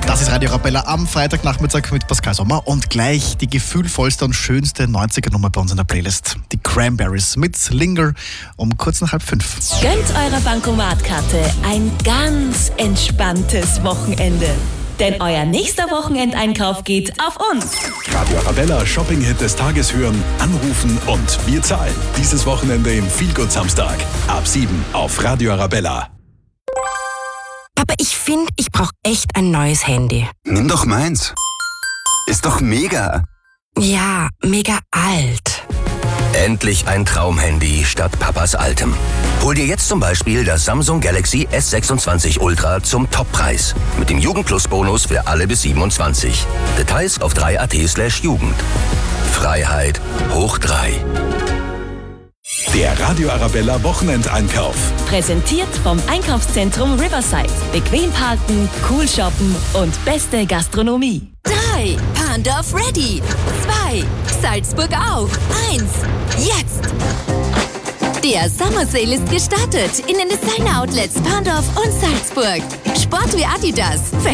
Das ist Radio Arabella am Freitagnachmittag mit Pascal Sommer und gleich die gefühlvollste und schönste 90er-Nummer bei uns in der Playlist. Die Cranberries mit Linger um kurz nach 4:30. Gönnt eurer Bankomatkarte ein ganz entspanntes Wochenende. Denn euer nächster Wochenendeinkauf geht auf uns. Radio Arabella Shopping-Hit des Tages hören, anrufen und wir zahlen. Dieses Wochenende im Feelgood Samstag. Ab 7 auf Radio Arabella. Aber ich finde, ich brauche echt ein neues Handy. Nimm doch meins. Ist doch mega. Ja, mega alt. Endlich ein Traumhandy statt Papas altem. Hol dir jetzt zum Beispiel das Samsung Galaxy S26 Ultra zum Toppreis. Mit dem Jugend-Plus-Bonus für alle bis 27. Details auf 3.at/Jugend. Freiheit hoch 3. Der Radio Arabella Wochenendeinkauf. Präsentiert vom Einkaufszentrum Riverside. Bequem parken, cool shoppen und beste Gastronomie. 3. Pandorf ready. 2. Salzburg auf. 1. Jetzt. Der Summer Sale ist gestartet in den Designer Outlets Pandorf und Salzburg. Sport wie Adidas.